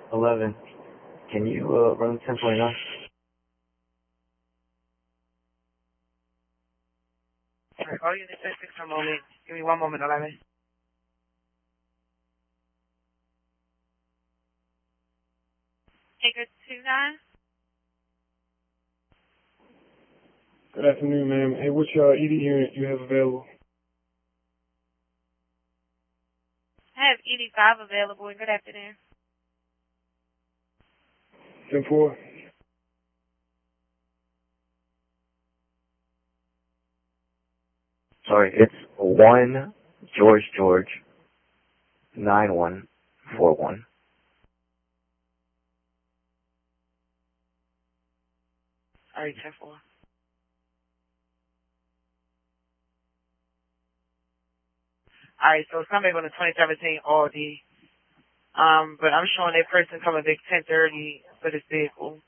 11. Can you run 1049? Alright, all units at 6 for a moment. Give me 1 moment, 11. Taker 29. Good afternoon, ma'am. Hey, which ED unit you have available? I have ED5 available. Good afternoon. 10-4. Sorry, it's 1 George 9141. Alright, 10-4. Alright, so somebody on the 2017 Audi. But I'm showing that person coming back 10:30 for this vehicle.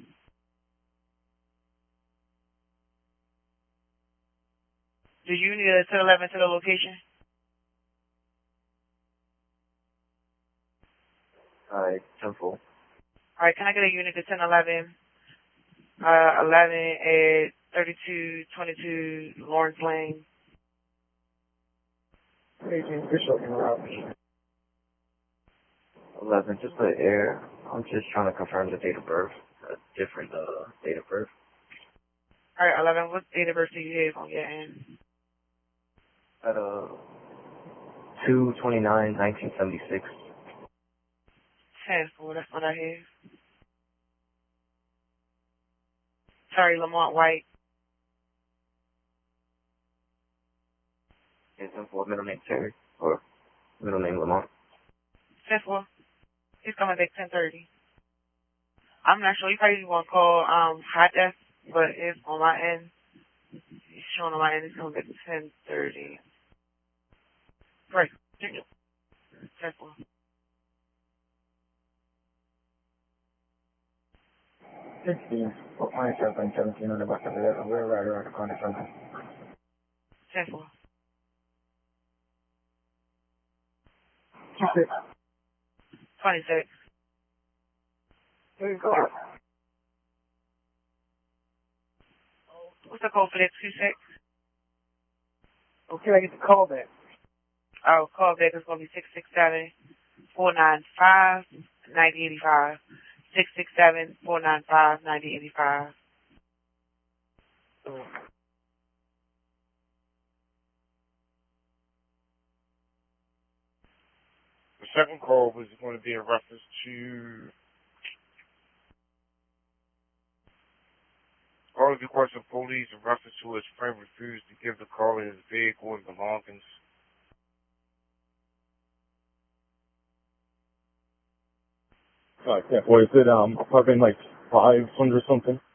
Do you need a 1011 to the location? Alright, 10-4. Alright, can I get a unit to 1011? 11 at 3222 Lawrence Lane. 18 Bishop in route. 11, just the air. I'm just trying to confirm the date of birth. A different date of birth. Alright, 11, what date of birth do you have on your end? At 2/29/1976. 10-4, that's what I have. Sorry, Lamont White. Is 10-4 middle name Terry or middle name Lamont? 10-4. He's coming back 10:30. I'm not sure. You probably want to call hot desk, but it's on my end. He's showing on my end. He's coming back 10:30. Right. 10-4. 16. Put myself on 17 on the back of the letter. We're right around the corner from them. 10-4. 26. There you go. What's the code for that 26? Okay, I get the call back. Oh, call back is going to be 667-495-9085. 667-495-9085. The second call was going to be in reference to all of the requests of police in reference to his friend refused to give the caller his vehicle and belongings. Alright, 10-4. Is it, apartment like 500 something?